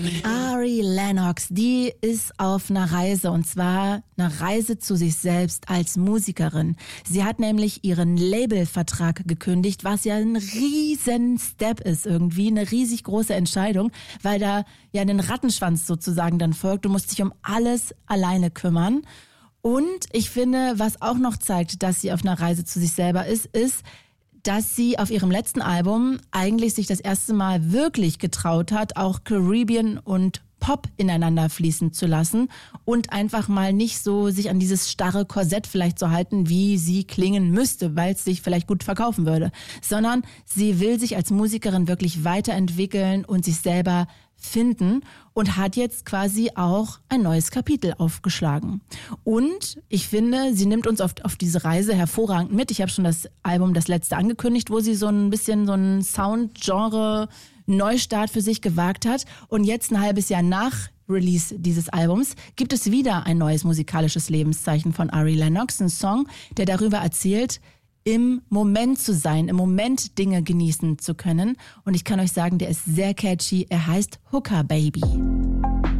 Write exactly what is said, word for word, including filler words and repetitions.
Ari Lennox, die ist auf einer Reise, und zwar eine Reise zu sich selbst als Musikerin. Sie hat nämlich ihren Labelvertrag gekündigt, was ja ein riesen Step ist irgendwie, eine riesig große Entscheidung, weil da ja ein Rattenschwanz sozusagen dann folgt. Du musst dich um alles alleine kümmern. Und ich finde, was auch noch zeigt, dass sie auf einer Reise zu sich selber ist, ist, dass sie auf ihrem letzten Album eigentlich sich das erste Mal wirklich getraut hat, auch Caribbean und Pop ineinander fließen zu lassen und einfach mal nicht so sich an dieses starre Korsett vielleicht so halten, wie sie klingen müsste, weil es sich vielleicht gut verkaufen würde, sondern sie will sich als Musikerin wirklich weiterentwickeln und sich selber finden und hat jetzt quasi auch ein neues Kapitel aufgeschlagen. Und ich finde, sie nimmt uns auf, auf diese Reise hervorragend mit. Ich habe schon das Album, das letzte, angekündigt, wo sie so ein bisschen so ein Sound-Genre Neustart für sich gewagt hat. Und jetzt ein halbes Jahr nach Release dieses Albums gibt es wieder ein neues musikalisches Lebenszeichen von Ari Lennox, ein Song, der darüber erzählt, im Moment zu sein, im Moment Dinge genießen zu können. Und ich kann euch sagen, der ist sehr catchy. Er heißt Hooker Baby.